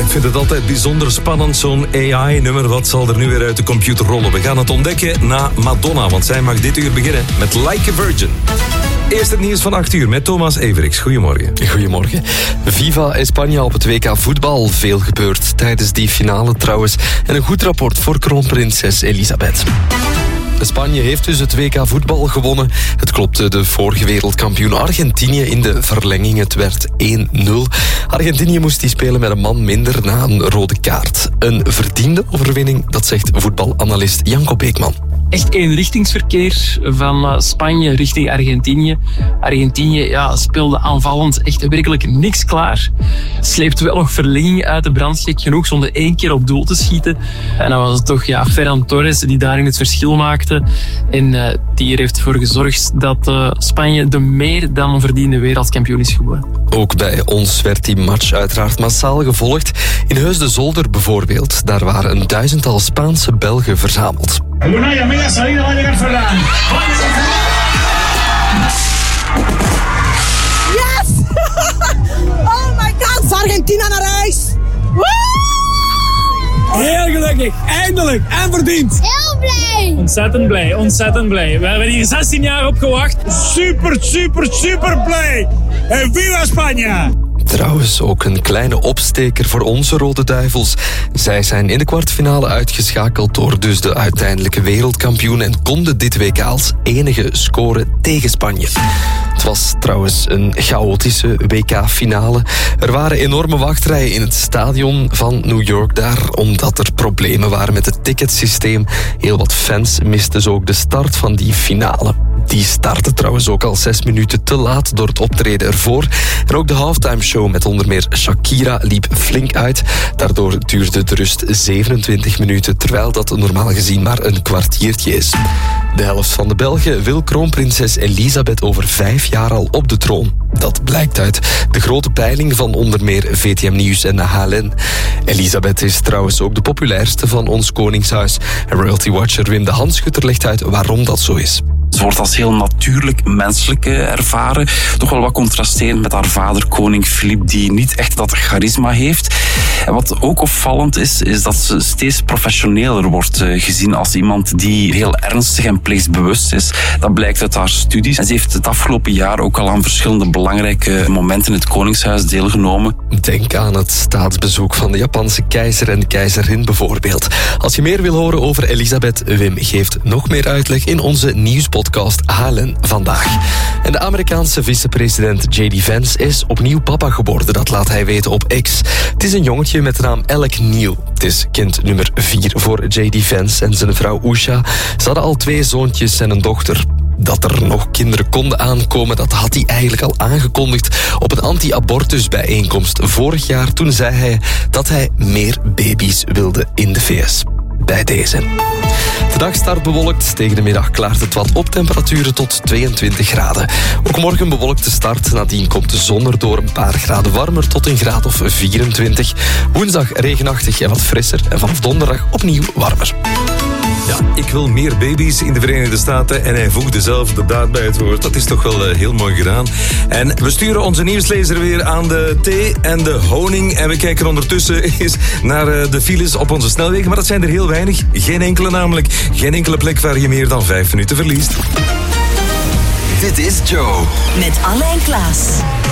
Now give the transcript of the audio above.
Ik vind het altijd bijzonder spannend, zo'n AI-nummer. Wat zal er nu weer uit de computer rollen? We gaan het ontdekken na Madonna, want zij mag dit uur beginnen met Like a Virgin. Eerst het nieuws van 8 uur met Thomas Everix. Goedemorgen. Goedemorgen. Viva España op het WK voetbal. Veel gebeurd tijdens die finale trouwens. En een goed rapport voor kroonprinses Elisabeth. Spanje heeft dus het WK voetbal gewonnen. Het klopte de vorige wereldkampioen Argentinië in de verlenging. Het werd 1-0. Argentinië moest die spelen met een man minder na een rode kaart. Een verdiende overwinning, dat zegt voetbalanalist Janko Beekman. Echt eenrichtingsverkeer van Spanje richting Argentinië. Argentinië speelde aanvallend echt werkelijk niks klaar. Sleepte wel nog verlenging uit de brand, gek genoeg, zonder 1 keer op doel te schieten. En dan was het toch Ferran Torres die daarin het verschil maakte. En die er heeft ervoor gezorgd dat Spanje de meer dan verdiende wereldkampioen is geworden. Ook bij ons werd die match uiteraard massaal gevolgd. In Heus de Zolder bijvoorbeeld, daar waren een 1000-tal Spaanse Belgen verzameld. Unai, a media salida va a llegar Ferran. Yes! Oh my god, is Argentina naar huis! Woo! Heel gelukkig, eindelijk en verdiend. Heel blij! Ontzettend blij, ontzettend blij. We hebben hier 16 jaar op gewacht. Super blij. En viva España! Trouwens, ook een kleine opsteker voor onze Rode Duivels. Zij zijn in de kwartfinale uitgeschakeld door dus de uiteindelijke wereldkampioen en konden dit WK als enige scoren tegen Spanje. Het was trouwens een chaotische WK-finale. Er waren enorme wachtrijen in het stadion van New York daar, omdat er problemen waren met het ticketsysteem. Heel wat fans misten zo ook de start van die finale. Die startte trouwens ook al 6 minuten te laat door het optreden ervoor. En ook de halftime show met onder meer Shakira liep flink uit. Daardoor duurde de rust 27 minuten, terwijl dat normaal gezien maar een kwartiertje is. De helft van de Belgen wil kroonprinses Elisabeth over 5 jaar al op de troon. Dat blijkt uit de grote peiling van onder meer VTM Nieuws en HLN. Elisabeth is trouwens ook de populairste van ons koningshuis. Royalty Watcher Wim de Hanschutter legt uit waarom dat zo is. Ze wordt als heel natuurlijk, menselijk ervaren. Toch wel wat contrasterend met haar vader, koning Filip, die niet echt dat charisma heeft. En wat ook opvallend is dat ze steeds professioneler wordt gezien als iemand die heel ernstig en plichtbewust is. Dat blijkt uit haar studies. En ze heeft het afgelopen jaar ook al aan verschillende belangrijke momenten in het Koningshuis deelgenomen. Denk aan het staatsbezoek van de Japanse keizer en keizerin bijvoorbeeld. Als je meer wil horen over Elisabeth, Wim geeft nog meer uitleg in onze nieuwspodcast HLN Vandaag. En de Amerikaanse vicepresident J.D. Vance is opnieuw papa geworden. Dat laat hij weten op X. Het is een jongetje met de naam Alec Neal. Het is kind nummer 4 voor J.D. Vance en zijn vrouw Usha. Ze hadden al 2 zoontjes en een dochter. Dat er nog kinderen konden aankomen, dat had hij eigenlijk al aangekondigd op een anti-abortusbijeenkomst vorig jaar. Toen zei hij dat hij meer baby's wilde in de VS. Bij deze. De dag start bewolkt. Tegen de middag klaart het wat op, temperaturen tot 22 graden. Ook morgen bewolkte start. Nadien komt de zon erdoor, een paar graden warmer tot een graad of 24. Woensdag regenachtig en wat frisser. En vanaf donderdag opnieuw warmer. Ja, ik wil meer baby's in de Verenigde Staten en hij voegde zelf de daad bij het woord. Dat is toch wel heel mooi gedaan. En we sturen onze nieuwslezer weer aan de thee en de honing. En we kijken ondertussen eens naar de files op onze snelwegen. Maar dat zijn er heel weinig. Geen enkele namelijk. Geen enkele plek waar je meer dan 5 minuten verliest. Dit is Joe. Met Alle en Klaas.